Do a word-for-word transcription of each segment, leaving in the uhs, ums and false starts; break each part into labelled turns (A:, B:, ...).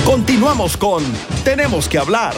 A: Continuamos con Tenemos que hablar.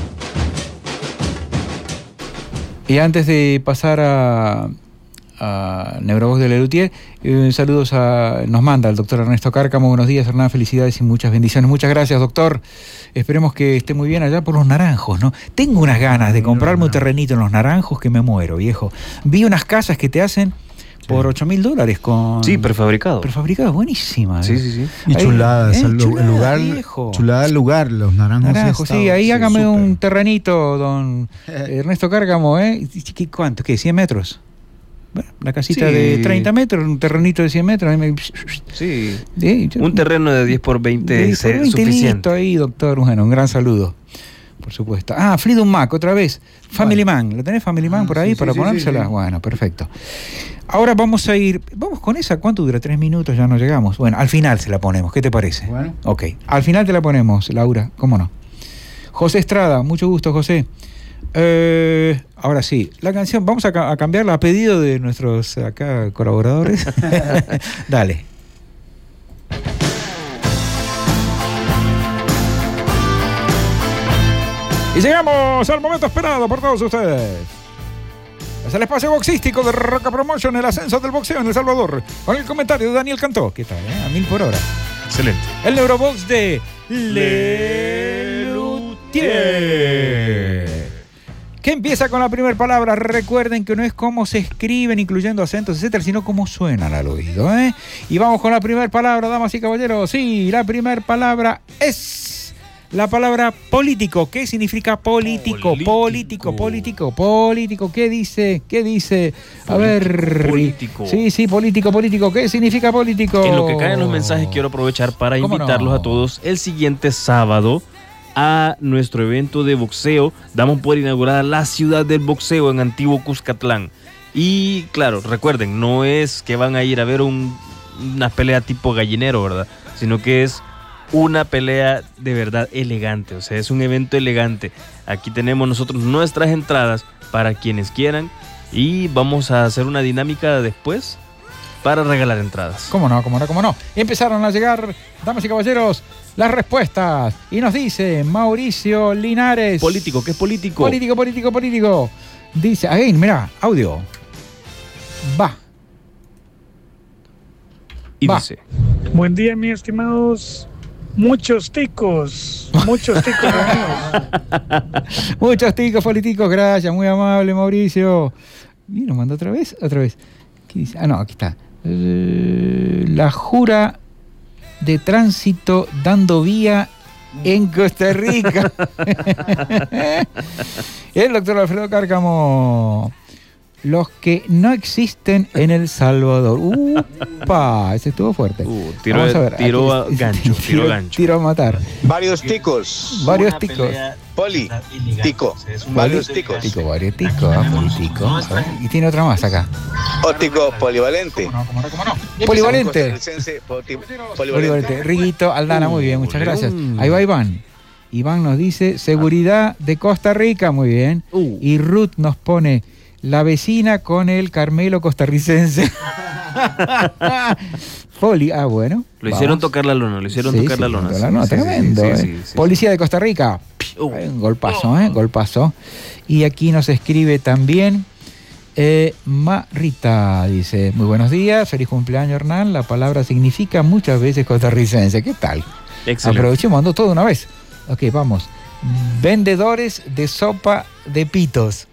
B: Y antes de pasar a, a Neurovox de Lelutier, eh, saludos a, nos manda el doctor Ernesto Cárcamo. Buenos días, Hernán, felicidades y muchas bendiciones. Muchas gracias, doctor. Esperemos que esté muy bien allá por los Naranjos, ¿no? Tengo unas ganas de comprarme un terrenito en los Naranjos que me muero, viejo. Vi unas casas que te hacen por ocho mil dólares con...
C: Sí, prefabricado.
B: Prefabricado, buenísima.
C: Sí, sí, sí.
D: Y chuladas,
B: eh,
D: el,
B: chulada,
D: el lugar,
B: viejo.
D: chulada el lugar, los Naranjos.
B: Naranjos, sí, ahí
D: sí,
B: hágame
D: súper.
B: un terrenito, don Ernesto Cárcamo, ¿eh? ¿Cuánto? ¿Qué? ¿cien metros? Bueno, la casita
C: Sí.
B: de treinta metros, un terrenito de cien metros. Ahí me...
C: Sí.
B: Sí, yo-
C: Un terreno de diez por veinte
B: de
C: es eh,
B: veinte,
C: suficiente.
B: listo ahí, doctor. Bueno, un gran saludo, por supuesto. Ah, Freedom Mac, otra vez. Family Man. ¿Lo tenés Family Man
D: Ah,
B: por ahí
D: sí,
B: para
D: sí, sí,
B: ponérsela?
D: sí, sí.
B: Bueno, perfecto. Ahora vamos a ir, vamos con esa, ¿cuánto dura? Tres minutos, ya no llegamos. Bueno, al final se la ponemos, ¿qué te parece?
D: Bueno.
B: Ok, al final te la ponemos, Laura, ¿cómo no? José Estrada, mucho gusto, José. Eh, ahora sí, la canción, vamos a, ca- a cambiarla a pedido de nuestros acá colaboradores. Dale. Y llegamos al momento esperado por todos ustedes. Es el espacio boxístico de Roca Promotion, el ascenso del boxeo en El Salvador. Con el comentario de Daniel Cantó. ¿Qué tal, eh? A mil por hora.
C: Excelente.
B: El Neurobox de Lelutier, que empieza con la primera palabra. Recuerden que no es cómo se escriben, incluyendo acentos, etcétera, sino cómo suenan al oído, ¿eh? Y vamos con la primera palabra, damas y caballeros. Sí, la primera palabra es la palabra político. ¿Qué significa político? Político, político, político, político. ¿Qué dice? ¿Qué dice? A ver.
C: político.
B: Sí, sí, político, político. ¿Qué significa político?
C: En lo que caen los mensajes, quiero aprovechar para
B: ¿Cómo
C: invitarlos
B: no?
C: a todos el siguiente sábado a nuestro evento de boxeo. Damos por inaugurada la ciudad del boxeo en Antiguo Cuscatlán. Y claro, recuerden, no es que van a ir a ver un, una pelea tipo gallinero, ¿verdad? Sino que es una pelea de verdad elegante, o sea, es un evento elegante. Aquí tenemos nosotros nuestras entradas para quienes quieran y vamos a hacer una dinámica después para regalar entradas.
B: ¿Cómo no? ¿Cómo no? ¿Cómo no? Y empezaron a llegar, damas y caballeros, las respuestas. Y nos dice Mauricio Linares.
C: Político, ¿qué es político?
B: Político, político, político. Dice, ahí, mira, audio. Va.
C: Y
B: Va.
C: dice:
E: Buen día, mis estimados. Muchos ticos, muchos ticos reunidos.
B: Muchos ticos políticos, gracias, muy amable Mauricio. Y nos mandó otra vez, otra vez. ¿Qué dice? Ah, no, aquí está. Eh, la jura de tránsito dando vía en Costa Rica. El doctor Alfredo Cárcamo. Los que no existen en El Salvador. ¡Upa! Ese estuvo fuerte.
C: Uh, tiro
B: Vamos a ver,
C: tiro a
B: aquí-
C: gancho, tiro a gancho.
B: Tiro a matar.
F: Varios ticos.
B: Varios ticos.
F: Poli, tico. Varios ticos.
B: Tico, varios ticos, ah, político. A ver, y tiene otra más acá.
F: Óptico polivalente.
B: Polivalente.
F: Costarricense, poti-
B: Polivalente.
F: Polivalente.
B: Riguito, Aldana, muy bien, muchas gracias.
C: Mm.
B: Ahí va Iván. Iván nos dice, seguridad de Costa Rica, muy bien.
C: Uh.
B: Y Ruth nos pone, la vecina con el Carmelo costarricense. Poli, ah, bueno.
C: Lo hicieron
B: vamos.
C: tocar la lona, lo hicieron
B: Sí,
C: tocar
B: sí,
C: la lona.
B: tocar la lona,
C: Sí, sí,
B: tremendo,
C: sí,
B: eh.
C: sí, sí,
B: Policía de Costa Rica.
C: Uh.
B: Ay, un golpazo, ¿eh? Golpazo. Y aquí nos escribe también eh, Marita, dice, muy buenos días, feliz cumpleaños, Hernán. La palabra significa muchas veces costarricense. ¿Qué tal?
C: Excelente.
B: Aprovechemos, ando todo de una vez. Ok, vamos. Vendedores de sopa de pitos.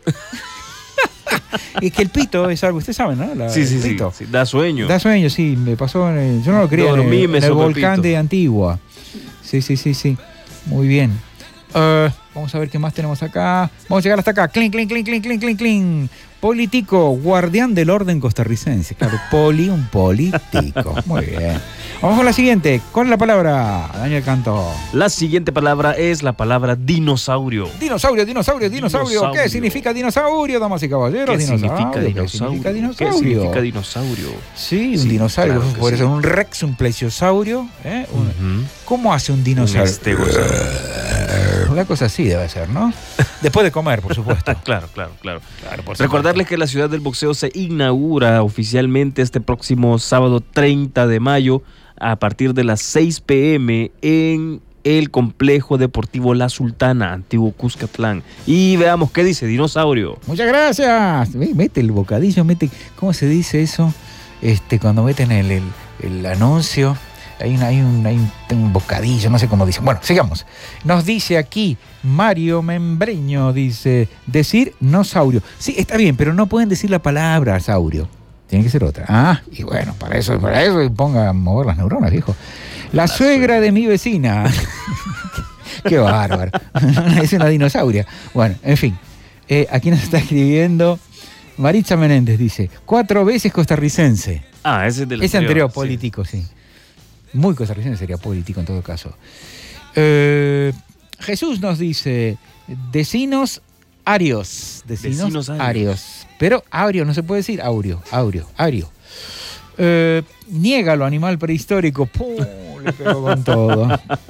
B: Es que el pito es algo, ustedes saben, ¿no? La-
C: Sí, sí,
B: el
C: sí,
B: pito.
C: sí, da sueño.
B: Da sueño, sí, me pasó en el, yo no lo quería en el,
C: Dormí, me
B: en el
C: sopa el
B: volcán
C: pito.
B: de Antigua. Sí, sí, sí, sí. Muy bien. Eh, vamos a ver qué más tenemos acá. Vamos a llegar hasta acá. Clink, clink, clink, clink, clink, clink, clink. Político, guardián del orden costarricense. Claro, poli, un político. Muy bien. Vamos con la siguiente. ¿Cuál es la palabra? Daniel Canto.
C: La siguiente palabra es la palabra dinosaurio.
B: Dinosaurio, dinosaurio, dinosaurio.
C: Dinosaurio.
B: ¿Qué significa dinosaurio, damas y caballeros?
C: ¿Qué significa
B: ¿Qué
C: dinosaurio?
B: significa dinosaurio?
C: ¿Qué significa dinosaurio?
B: Sí, un
C: Sí,
B: dinosaurio.
C: claro que
B: Puede
C: sí.
B: ser un rex, un plesiosaurio. ¿eh? Un-
C: Ujú.
B: ¿Cómo hace un
C: Un
B: dinosaurio?
C: estegosaurio.
B: Una cosa así debe ser, ¿no? Después de comer, por supuesto.
C: Claro, claro, claro.
B: Claro, por
C: Recordarles que la ciudad del boxeo se inaugura oficialmente este próximo sábado treinta de mayo a partir de las seis pe eme en el complejo deportivo La Sultana, antiguo Cuscatlán. Y veamos qué dice Dinosaurio.
B: Muchas gracias. Mete el bocadillo, mete, ¿cómo se dice eso? Este, cuando meten el, el, el anuncio, hay, una, hay, un, hay un, un bocadillo, no sé cómo dicen. Bueno, sigamos. Nos dice aquí Mario Membreño, dice, decir no saurio. Sí, está bien, pero no pueden decir la palabra saurio. Tiene que ser otra. Ah, y bueno, para eso, para eso ponga a mover las neuronas, viejo. La, la suegra de mi vecina. Qué bárbaro. Es una dinosauria. Bueno, en fin. Eh, aquí nos está escribiendo Maritza Menéndez, dice, cuatro veces costarricense.
C: Ah, ese es del
B: Ese anterior, sí. Político, sí. Muy costarricense sería político en todo caso. Eh, Jesús nos dice, decinos arios. Decinos, decinos arios. arios. Pero aurio no se puede decir, aureo, aureo, ario. Eh, niégalo, animal prehistórico. ¡Pum! Le pegó con todo.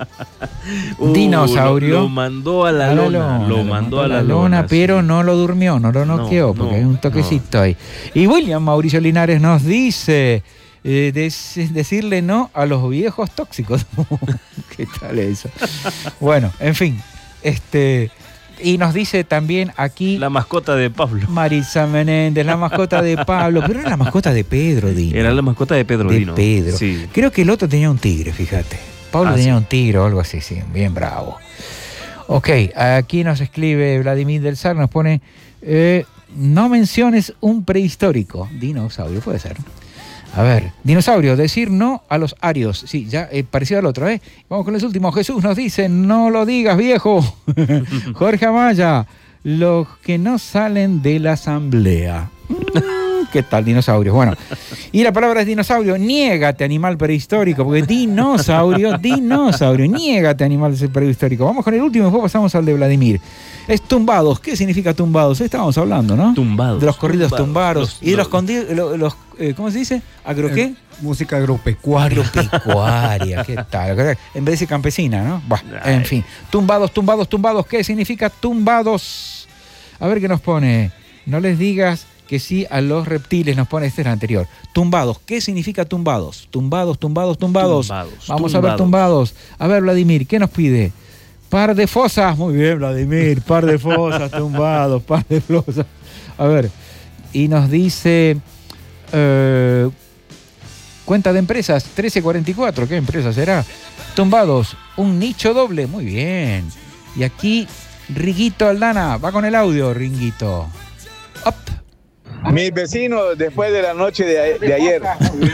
B: Uh, Dinosaurio.
C: Lo, lo mandó a la, a la lona, lona. Lo, lo mandó a la, la lona, lona
B: pero
C: sí.
B: no lo durmió, no lo noqueó, no, porque no, hay un toquecito no. ahí. Y William Mauricio Linares nos dice, eh, des, decirle no a los viejos tóxicos. ¿Qué tal eso? Bueno, en fin, este... Y nos dice también aquí...
C: La mascota de Pablo.
B: Maritza Menéndez, la mascota de Pablo. Pero era la mascota de Pedro, Dino.
C: Era la mascota de Pedro,
B: de
C: Dino.
B: De Pedro. Sí. Creo que el otro tenía un tigre, fíjate. Pablo ah, tenía sí. un tigre o algo así, sí. Bien bravo. Ok, aquí nos escribe Vladimir del Sar, nos pone... Eh, no menciones un prehistórico. Dinosaurio, puede ser. A ver, dinosaurio, decir no a los arios. Sí, ya eh, parecido al otro, ¿eh? Vamos con los últimos. Jesús nos dice, no lo digas, viejo. Jorge Amaya, los que no salen de la asamblea. ¿Qué tal, dinosaurio? Bueno, y la palabra es dinosaurio. Niégate, animal prehistórico, porque dinosaurio, dinosaurio, niégate, animal prehistórico. Vamos con el último y después pasamos al de Vladimir. Es tumbados. ¿Qué significa tumbados? Estábamos hablando, ¿no?
C: Tumbados.
B: De los corridos tumbados.
C: Los,
B: y de los, condi- los, los eh, ¿cómo se dice? ¿Agro qué?
D: Eh, música agropecuaria.
B: Agropecuaria, ¿qué tal? En vez de decir campesina, ¿no? Bah, en fin. Tumbados, tumbados, tumbados. ¿Qué significa tumbados? A ver qué nos pone. No les digas que sí a los reptiles, nos pone, este es el anterior. Tumbados. ¿Qué significa tumbados? Tumbados, tumbados, tumbados. tumbados Vamos tumbados. a ver tumbados. A ver, Vladimir, ¿qué nos pide? Par de fosas. Muy bien, Vladimir. Par de fosas, tumbados, par de fosas. A ver. Y nos dice... Eh, cuenta de empresas, trece cuarenta y cuatro. ¿Qué empresa será? Tumbados. Un nicho doble. Muy bien. Y aquí, Riguito Aldana. Va con el audio, Ringuito. Up.
F: Mis vecinos, después de la noche de, de ayer.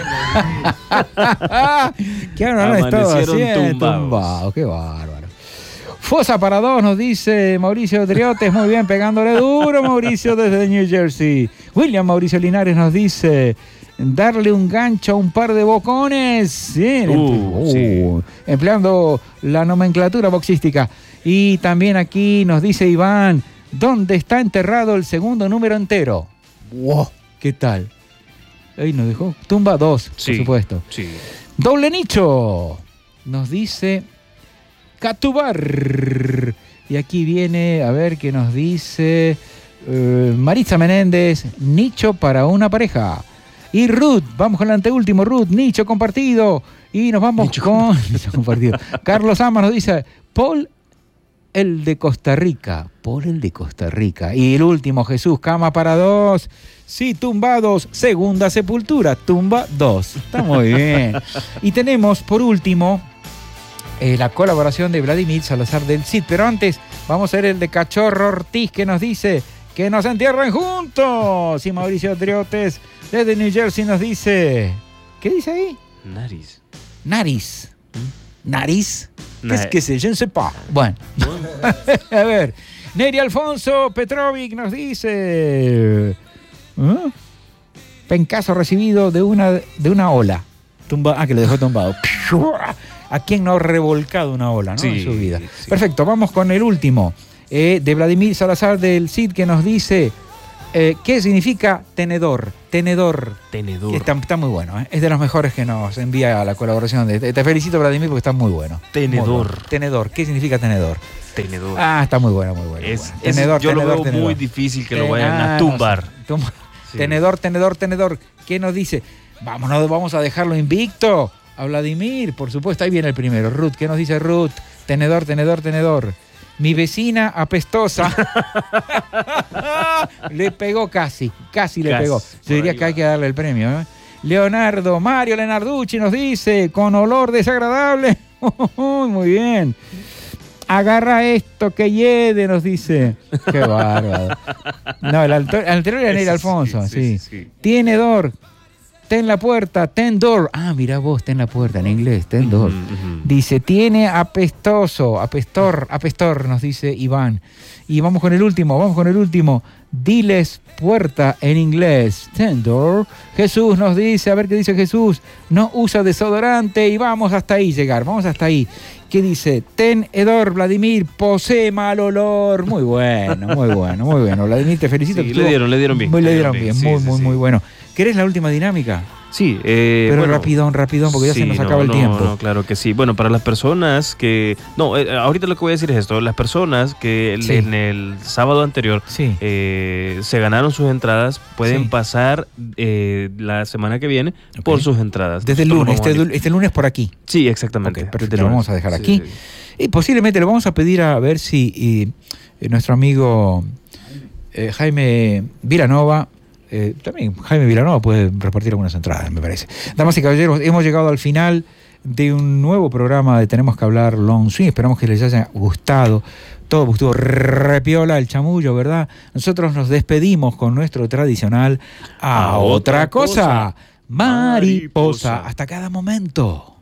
B: ¿Qué han estado haciendo? Tumbados. Tumbados. Qué bárbaro. Fosa para dos, nos dice Mauricio Triotes. Muy bien, pegándole duro, Mauricio, desde New Jersey. William Mauricio Linares nos dice... Darle un gancho a un par de bocones. Bien,
C: uh, uh, sí.
B: Empleando la nomenclatura boxística. Y también aquí nos dice Iván, ¿dónde está enterrado el segundo número entero? Wow, ¿qué tal? Ahí nos dejó. Tumba dos, sí, por supuesto.
C: Sí.
B: Doble nicho. Nos dice Catubar. Y aquí viene, a ver qué nos dice uh, Maritza Menéndez. Nicho para una pareja. Y Ruth, vamos con el anteúltimo, Ruth, nicho compartido. Y nos vamos nicho con... Nicho compartido. Carlos Ama nos dice, Paul, el de Costa Rica. Paul, el de Costa Rica. Y el último, Jesús, cama para dos. Sí, tumbados, segunda sepultura, tumba dos. Está muy bien. Y tenemos, por último, eh, la colaboración de Vladimir Salazar del C I D. Pero antes, vamos a ver el de Cachorro Ortiz, que nos dice... Que nos entierren juntos. Y Mauricio Triotes desde New Jersey nos dice... ¿Qué dice ahí?
C: Nariz.
B: Nariz. ¿Mm? ¿Nariz? ¿Qué es que sé? Je ne sais pas. Bueno. A ver. Neri Alfonso Petrovic nos dice... ¿Eh? Pencazo recibido de una, de una ola. Tumba, ah, que lo dejó tumbado. ¿A quién no ha revolcado una ola, no? Sí, en su vida. Sí. Perfecto, vamos con el último. Eh, de Vladimir Salazar del C I D, que nos dice eh, ¿qué significa tenedor? Tenedor.
C: Tenedor.
B: Está, está muy bueno, ¿eh? Es de los mejores que nos envía la colaboración. De, te, te felicito, Vladimir, porque está muy bueno.
C: Tenedor.
B: Muy bueno. Tenedor. ¿Qué significa tenedor?
C: Tenedor.
B: Ah, está muy bueno, muy bueno.
C: Es,
B: bueno.
C: Es,
B: tenedor,
C: yo
B: tenedor,
C: lo veo
B: tenedor.
C: muy difícil que lo
B: eh,
C: vayan
B: ah,
C: a tumbar.
B: No sé.
C: Sí.
B: Tenedor, tenedor, tenedor. ¿Qué nos dice? Vámonos, vamos a dejarlo invicto. A Vladimir, por supuesto. Ahí viene el primero. Ruth, ¿qué nos dice Ruth? tenedor, tenedor, tenedor. Mi vecina apestosa. Le pegó casi, casi le
C: Casi,
B: pegó. Yo diría que
C: va.
B: hay que darle el premio, ¿eh? Leonardo, Mario Leonarducci nos dice, con olor desagradable. Muy bien. Agarra esto que hiede, nos dice. Qué bárbaro. No, el, alto, el anterior era Neil
C: Ese
B: Alfonso, sí,
C: sí, sí, sí.
B: Tiene door. Ten la puerta, ten door. Ah, mira vos, ten la puerta en inglés, ten door.
C: Ujú, ujú.
B: Dice, tiene apestoso, apestor, apestor, nos dice Iván. Y vamos con el último, vamos con el último. Diles puerta en inglés, ten door. Jesús nos dice, a ver qué dice Jesús. No usa desodorante y vamos hasta ahí llegar, vamos hasta ahí. ¿Qué dice? Ten hedor, Vladimir, posee mal olor. Muy bueno, muy bueno, muy bueno. Vladimir, te felicito.
C: Sí,
B: que
C: le
B: estuvo-
C: dieron, le dieron bien.
B: Muy, le
C: le
B: dieron bien,
C: sí,
B: muy,
C: sí,
B: muy,
C: sí.
B: muy bueno. ¿Querés la última dinámica?
C: Sí, eh,
B: Pero
C: bueno,
B: rapidón, rapidón, porque ya
C: sí,
B: se nos
C: no,
B: acaba el
C: no,
B: tiempo.
C: No, claro que sí. Bueno, para las personas que... No, eh, ahorita lo que voy a decir es esto. Las personas que
B: Sí.
C: en el sábado anterior
B: Sí.
C: eh, se ganaron sus entradas pueden
B: Sí.
C: pasar eh, la semana que viene
B: Ok.
C: por sus entradas.
B: Desde el
C: Nosotros
B: lunes,
C: vamos a
B: este, este lunes por aquí.
C: Sí, exactamente.
B: Ok, perfecto,
C: Desde el
B: lo
C: lunes.
B: vamos a dejar
C: Sí,
B: aquí.
C: sí.
B: Y posiblemente le vamos a pedir a ver si eh, nuestro amigo eh, Jaime Vilanova, eh, también Jaime Vilanova puede repartir algunas entradas, me parece. Damas y caballeros, hemos llegado al final de un nuevo programa de Tenemos que Hablar Long Swing. Esperamos que les haya gustado. Todo porque estuvo repiola el chamullo, ¿verdad? Nosotros nos despedimos con nuestro tradicional a,
C: A
B: otra
C: otra
B: cosa.
C: cosa.
B: Mariposa.
C: Mariposa.
B: Hasta cada momento.